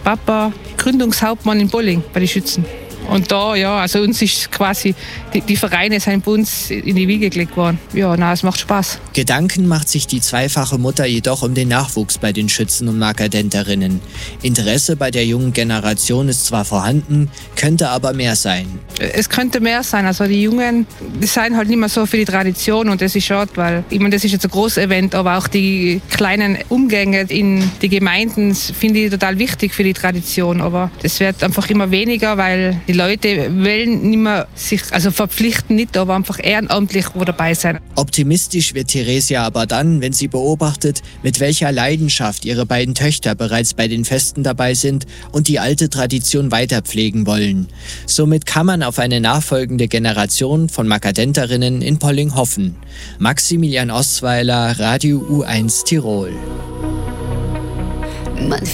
Papa Gründungshauptmann in Polling bei den Schützen. Und da, ja, also uns ist quasi, die Vereine sind bei uns in die Wiege gelegt worden. Ja, na, es macht Spaß. Gedanken macht sich die zweifache Mutter jedoch um den Nachwuchs bei den Schützen und Markadenterinnen. Interesse bei der jungen Generation ist zwar vorhanden, könnte aber mehr sein. Es könnte mehr sein, also die Jungen, die sind halt nicht mehr so für die Tradition und das ist schade, weil, ich meine, das ist jetzt ein großes Event, aber auch die kleinen Umgänge in die Gemeinden finde ich total wichtig für die Tradition, aber das wird einfach immer weniger, weil die Leute wollen nicht mehr sich, also verpflichten nicht, aber einfach ehrenamtlich wo dabei sein. Optimistisch wird Theresia aber dann, wenn sie beobachtet, mit welcher Leidenschaft ihre beiden Töchter bereits bei den Festen dabei sind und die alte Tradition weiterpflegen wollen. Somit kann man auf eine nachfolgende Generation von Markadenterinnen in Polling hoffen. Maximilian Ostweiler, Radio U1 Tirol.